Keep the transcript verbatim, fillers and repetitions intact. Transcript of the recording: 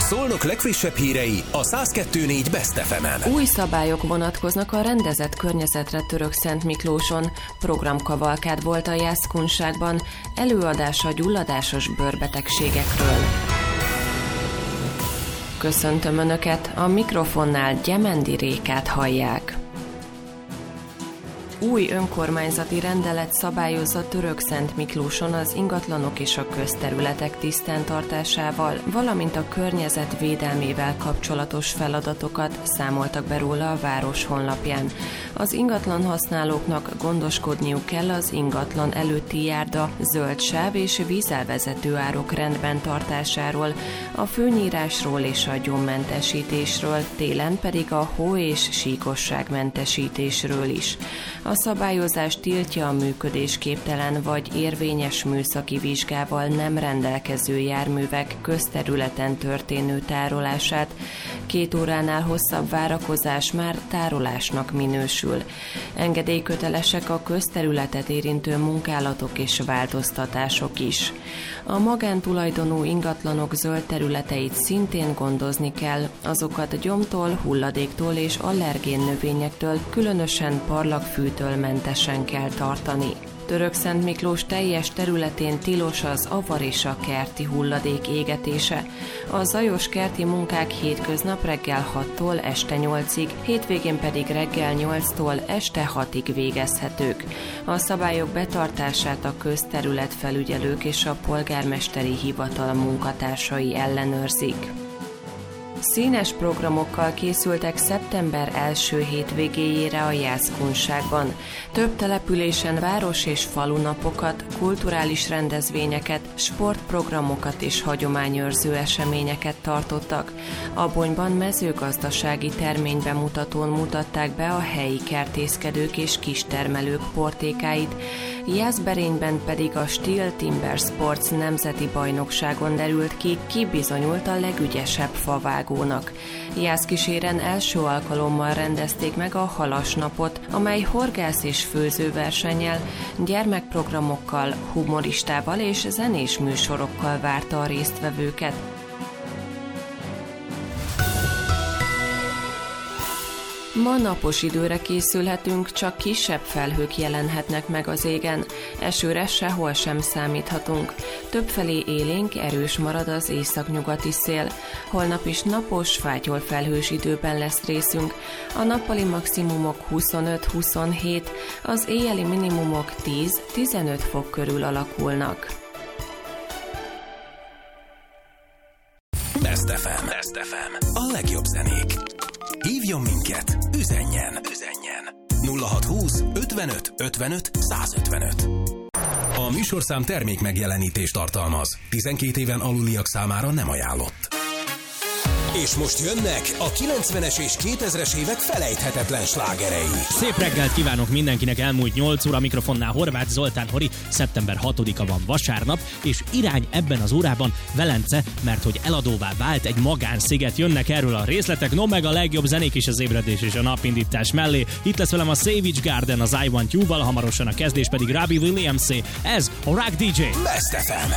Szolnok legfrissebb hírei a száz kettő négy Best ef emen. Új szabályok vonatkoznak a rendezett környezetre Törökszentmiklóson. Programkavalkád volt a Jászkunságban, előadás a gyulladásos bőrbetegségekről. Köszöntöm Önöket, a mikrofonnál Gyemendi Rékát hallják. Új önkormányzati rendelet szabályozza Törökszentmiklóson az ingatlanok és a közterületek tisztántartásával, valamint a környezet védelmével kapcsolatos feladatokat, számoltak be róla a város honlapján. Az ingatlan használóknak gondoskodniuk kell az ingatlan előtti járda, zöld sáv és vízelvezető árok rendben tartásáról, a főnyírásról és a gyommentesítésről, télen pedig a hó- és síkosságmentesítésről is. A szabályozás tiltja a működésképtelen vagy érvényes műszaki vizsgával nem rendelkező járművek közterületen történő tárolását. Két óránál hosszabb várakozás már tárolásnak minősül. Engedélykötelesek a közterületet érintő munkálatok és változtatások is. A magántulajdonú ingatlanok zöld területeit szintén gondozni kell, azokat gyomtól, hulladéktól és allergén növényektől, különösen parlagfűtől mentesen kell tartani. Törökszentmiklós teljes területén tilos az avar és a kerti hulladék égetése. A zajos kerti munkák hétköznap reggel hattól este nyolcig, hétvégén pedig reggel nyolctól este hatig végezhetők. A szabályok betartását a közterületfelügyelők és a polgármesteri hivatal munkatársai ellenőrzik. Színes programokkal készültek szeptember első hétvégéjére a Jászkunságban. Több településen város- és falunapokat, kulturális rendezvényeket, sportprogramokat és hagyományőrző eseményeket tartottak. Abonyban mezőgazdasági terménybemutatón mutatták be a helyi kertészkedők és kistermelők portékáit, Jászberényben pedig a Steel Timber Sports nemzeti bajnokságon derült ki, ki bizonyult a legügyesebb favágónak. Jászkíséren első alkalommal rendezték meg a Halasnapot, amely horgász- és főzőversennyel, gyermekprogramokkal, humoristával és zenés műsorokkal várta a résztvevőket. Ma napos időre készülhetünk, csak kisebb felhők jelenhetnek meg az égen. Esőre sehol sem számíthatunk. Többfelé élénk, erős marad az északnyugati szél. Holnap is napos, fátyol felhős időben lesz részünk. A nappali maximumok huszonöt-huszonhét, az éjjeli minimumok tíz-tizenöt fok körül alakulnak. Best ef em. Best ef em. A legjobb zenék. Hívjon minket, üzenjen, üzenjen. nulla hatszázhúsz ötvenöt ötvenöt százötvenöt. A műsorszám termék megjelenítést tartalmaz. tizenkét éven aluliak számára nem ajánlott. És most jönnek a kilencvenes és kétezres évek felejthetetlen slágerei. Szép reggelt kívánok mindenkinek, elmúlt nyolc óra, mikrofonnál Horváth Zoltán Hori, szeptember hatodika van vasárnap, és irány ebben az órában Velence, mert hogy eladóvá vált egy magánsziget, jönnek erről a részletek, no meg a legjobb zenék is az ébredés és a napindítás mellé. Itt lesz velem a Savage Garden az I Want You-val, hamarosan a kezdés pedig Robbie Williams-é, ez a Rock dé dzsé. Best ef em.